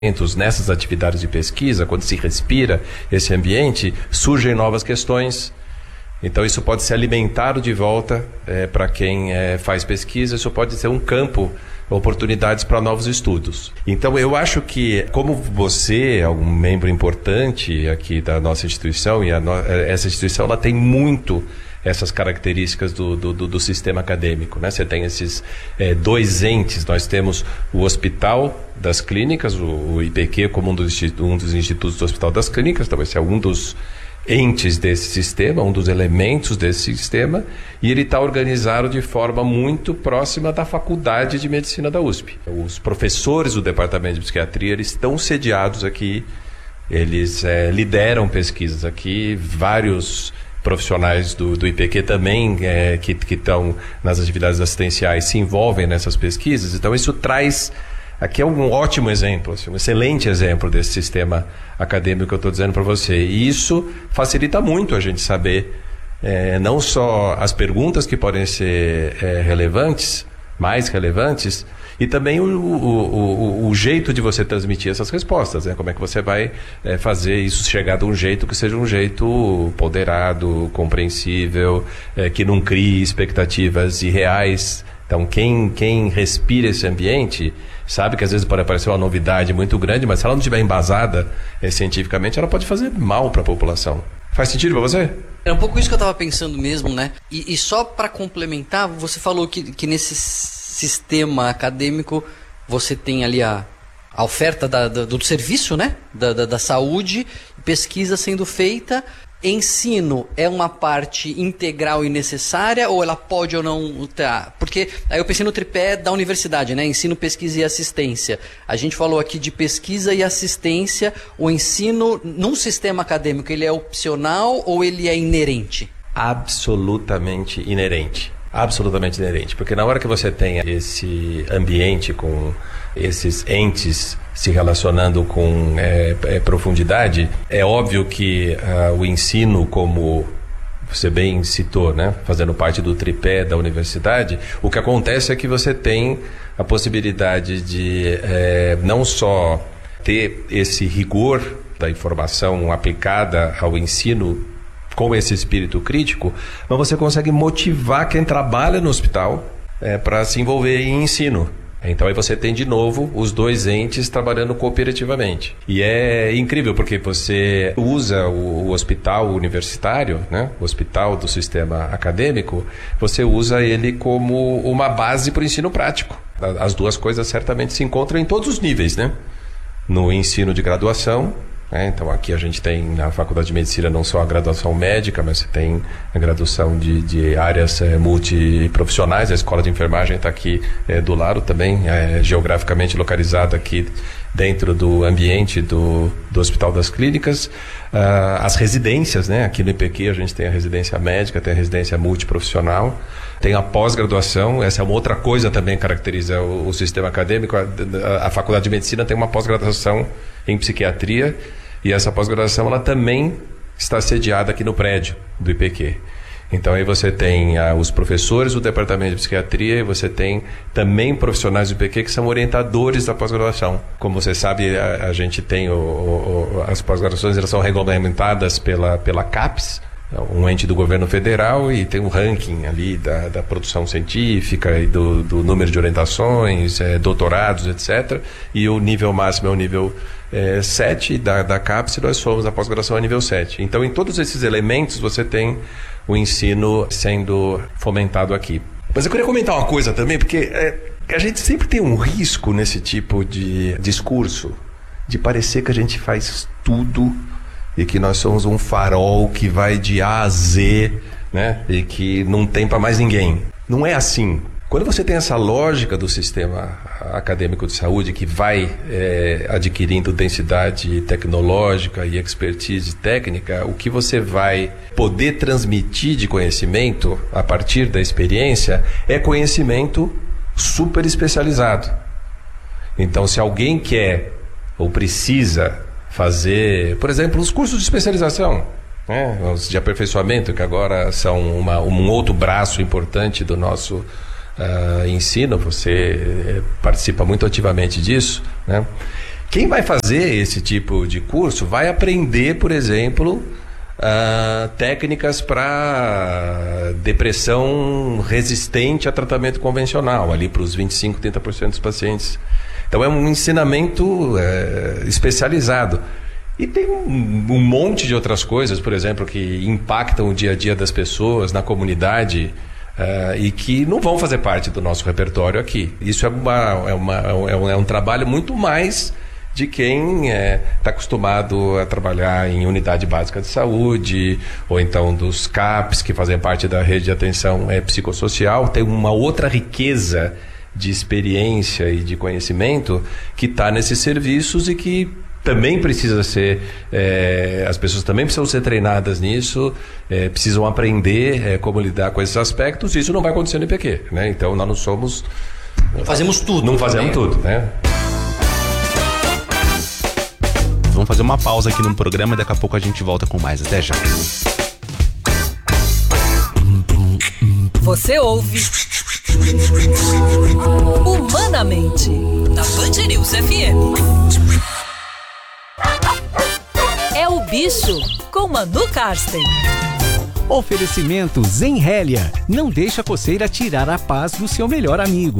nessas atividades de pesquisa, quando se respira esse ambiente, surgem novas questões. Então isso pode ser alimentado de volta para quem faz pesquisa, isso pode ser um campo, oportunidades para novos estudos. Então eu acho que, como você é um membro importante aqui da nossa instituição, e essa instituição ela tem muito essas características do sistema acadêmico, né? Você tem esses dois entes. Nós temos o Hospital das Clínicas, o IPQ, como um dos institutos do Hospital das Clínicas, então esse é um dos entes desse sistema, um dos elementos desse sistema, e ele está organizado de forma muito próxima da Faculdade de Medicina da USP. Os professores do Departamento de Psiquiatria, eles estão sediados aqui, eles lideram pesquisas aqui, vários profissionais do IPQ também, que estão nas atividades assistenciais, se envolvem nessas pesquisas. Então isso traz, aqui é um ótimo exemplo, assim, um excelente exemplo desse sistema acadêmico que eu estou dizendo para você. E isso facilita muito a gente saber não só as perguntas que podem ser relevantes, mais relevantes, e também o jeito de você transmitir essas respostas, né? Como é que você vai fazer isso chegar de um jeito que seja um jeito ponderado, compreensível, que não crie expectativas irreais. Então, quem respira esse ambiente sabe que às vezes pode aparecer uma novidade muito grande, mas se ela não estiver embasada cientificamente, ela pode fazer mal para a população. Faz sentido para você? É um pouco isso que eu estava pensando mesmo, né? E só para complementar, você falou que nesse sistema acadêmico você tem ali a oferta do serviço, né? Da saúde, pesquisa sendo feita. Ensino é uma parte integral e necessária, ou ela pode ou não estar? Porque aí eu pensei no tripé da universidade, né? Ensino, pesquisa e assistência. A gente falou aqui de pesquisa e assistência. O ensino num sistema acadêmico, ele é opcional ou ele é inerente? Absolutamente inerente. Absolutamente inerente. Porque na hora que você tem esse ambiente com esses entes se relacionando com profundidade, é óbvio que o ensino, como você bem citou, né, fazendo parte do tripé da universidade, o que acontece é que você tem a possibilidade de não só ter esse rigor da informação aplicada ao ensino com esse espírito crítico, mas você consegue motivar quem trabalha no hospital para se envolver em ensino. Então aí você tem de novo os dois entes trabalhando cooperativamente. E é incrível porque você usa o hospital universitário, né? O hospital do sistema acadêmico, você usa ele como uma base para o ensino prático. As duas coisas certamente se encontram em todos os níveis, né? No ensino de graduação, então aqui a gente tem na Faculdade de Medicina não só a graduação médica, mas você tem a graduação de áreas multiprofissionais. A Escola de Enfermagem está aqui do lado também, geograficamente localizada aqui dentro do ambiente do Hospital das Clínicas. As residências, né? Aqui no IPQ a gente tem a residência médica, tem a residência multiprofissional, tem a pós-graduação. Essa é uma outra coisa também que caracteriza o sistema acadêmico. A Faculdade de Medicina tem uma pós-graduação em psiquiatria, e essa pós-graduação ela também está sediada aqui no prédio do IPQ. Então aí você tem os professores do Departamento de Psiquiatria, e você tem também profissionais do IPQ que são orientadores da pós-graduação. Como você sabe, a gente tem as pós-graduações, elas são regulamentadas pela CAPES, um ente do governo federal, e tem um ranking ali da produção científica e do número de orientações, doutorados, etc. E o nível máximo é o nível 7 da CAPES, e nós somos a pós-graduação a nível 7. Então, em todos esses elementos, você tem o ensino sendo fomentado aqui. Mas eu queria comentar uma coisa também, porque a gente sempre tem um risco nesse tipo de discurso, de parecer que a gente faz tudo e que nós somos um farol que vai de A a Z, né? E que não tem para mais ninguém. Não é assim. Quando você tem essa lógica do sistema acadêmico de saúde que vai adquirindo densidade tecnológica e expertise técnica, o que você vai poder transmitir de conhecimento a partir da experiência é conhecimento super especializado. Então, se alguém quer ou precisa fazer, por exemplo, os cursos de especialização, né? Os de aperfeiçoamento, que agora são um outro braço importante do nosso ensino, você participa muito ativamente disso, né? Quem vai fazer esse tipo de curso vai aprender, por exemplo, técnicas para depressão resistente a tratamento convencional, ali para os 25%, 30% dos pacientes. Então é um ensinamento especializado. E tem um monte de outras coisas, por exemplo, que impactam o dia a dia das pessoas, na comunidade, e que não vão fazer parte do nosso repertório aqui. Isso é um trabalho muito mais de quem está acostumado a trabalhar em unidade básica de saúde, ou então dos CAPs, que fazem parte da rede de atenção psicossocial. Tem uma outra riqueza de experiência e de conhecimento que está nesses serviços e que também precisa ser, as pessoas também precisam ser treinadas nisso, precisam aprender como lidar com esses aspectos. Isso não vai acontecer no IPQ, né? Então nós não somos... Fazemos tudo. Não fazemos tudo, né? Vamos fazer uma pausa aqui no programa e daqui a pouco a gente volta com mais. Até já. Você ouve Humanamente, da Band News FM. É o Bicho, com Manu Karsten. Oferecimento Zenrélia. Não deixa a coceira tirar a paz do seu melhor amigo.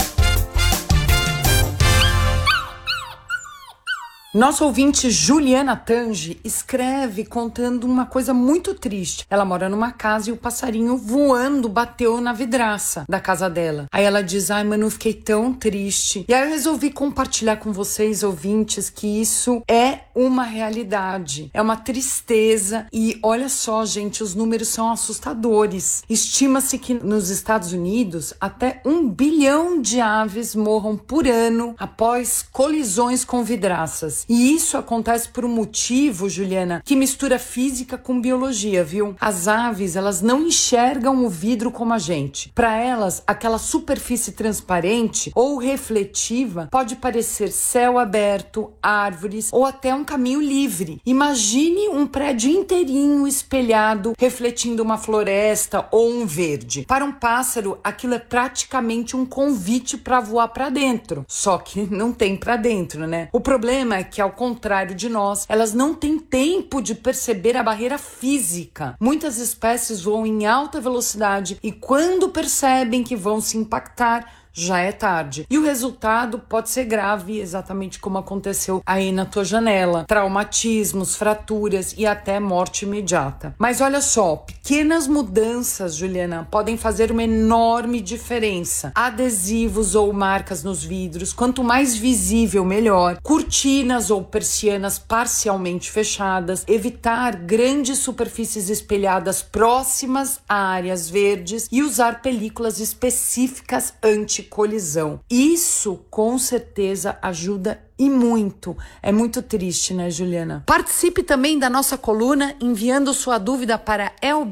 Nossa ouvinte Juliana Tange escreve contando uma coisa muito triste. Ela mora numa casa e o passarinho voando bateu na vidraça da casa dela. Aí ela diz: ai, Manu, fiquei tão triste. E aí eu resolvi compartilhar com vocês, ouvintes, que isso é uma realidade. É uma tristeza. E olha só, gente, os números são assustadores. Estima-se que nos Estados Unidos até 1 bilhão de aves morram por ano após colisões com vidraças. E isso acontece por um motivo, Juliana, que mistura física com biologia, viu? As aves, elas não enxergam o vidro como a gente. Para elas, aquela superfície transparente ou refletiva pode parecer céu aberto, árvores ou até um caminho livre. Imagine um prédio inteirinho espelhado, refletindo uma floresta ou um verde. Para um pássaro, aquilo é praticamente um convite para voar para dentro. Só que não tem para dentro, né? O problema é que, ao contrário de nós, elas não têm tempo de perceber a barreira física. Muitas espécies voam em alta velocidade e, quando percebem que vão se impactar, já é tarde. E o resultado pode ser grave, exatamente como aconteceu aí na tua janela. Traumatismos, fraturas e até morte imediata. Mas olha só, pequenas mudanças, Juliana, podem fazer uma enorme diferença. Adesivos ou marcas nos vidros, quanto mais visível, melhor. Cortinas ou persianas parcialmente fechadas. Evitar grandes superfícies espelhadas próximas a áreas verdes e usar películas específicas anti-colisão. Isso, com certeza, ajuda e muito. É muito triste, né, Juliana? Participe também da nossa coluna enviando sua dúvida para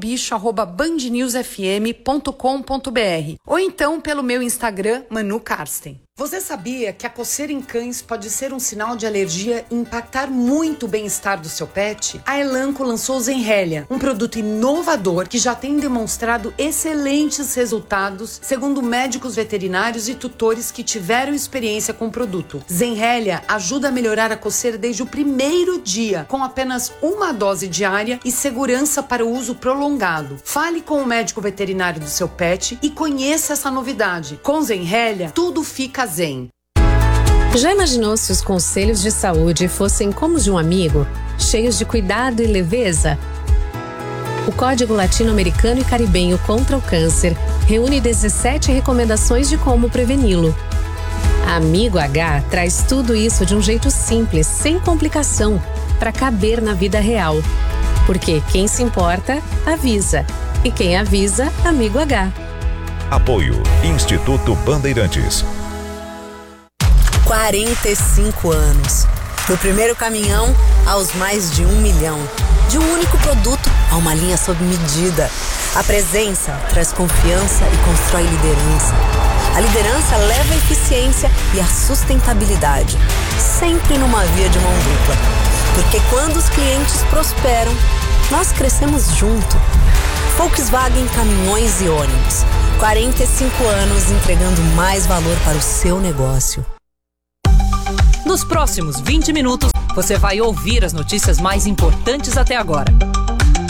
elbicho@bandnewsfm.com.br ou então pelo meu Instagram, Manu Karsten. Você sabia que a coceira em cães pode ser um sinal de alergia e impactar muito o bem-estar do seu pet? A Elanco lançou o Zenrélia, um produto inovador que já tem demonstrado excelentes resultados, segundo médicos veterinários e tutores que tiveram experiência com o produto. Zenrélia ajuda a melhorar a coceira desde o primeiro dia, com apenas uma dose diária e segurança para o uso prolongado. Fale com o médico veterinário do seu pet e conheça essa novidade. Com Zenrélia, tudo fica zen. Já imaginou se os conselhos de saúde fossem como os de um amigo, cheios de cuidado e leveza? O Código Latino-Americano e Caribenho contra o Câncer reúne 17 recomendações de como preveni-lo. Amigo H traz tudo isso de um jeito simples, sem complicação, para caber na vida real. Porque quem se importa, avisa. E quem avisa, Amigo H. Apoio Instituto Bandeirantes. 45 anos. Do primeiro caminhão aos mais de 1 milhão. De um único produto a uma linha sob medida. A presença traz confiança e constrói liderança. A liderança leva a eficiência e a sustentabilidade. Sempre numa via de mão dupla. Porque quando os clientes prosperam, nós crescemos junto. Volkswagen Caminhões e Ônibus. 45 anos entregando mais valor para o seu negócio. Nos próximos 20 minutos, você vai ouvir as notícias mais importantes até agora.